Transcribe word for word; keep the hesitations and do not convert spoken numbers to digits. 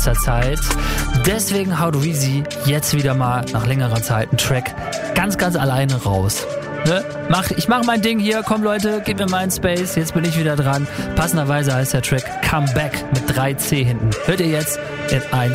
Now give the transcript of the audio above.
letzter Zeit. Deswegen haut Weezy jetzt wieder mal nach längerer Zeit einen Track ganz, ganz alleine raus. Ne? Mach, ich mach mein Ding hier, komm Leute, gib mir meinen Space, jetzt bin ich wieder dran. Passenderweise heißt der Track Come Back mit drei C hinten. Hört ihr jetzt in eins,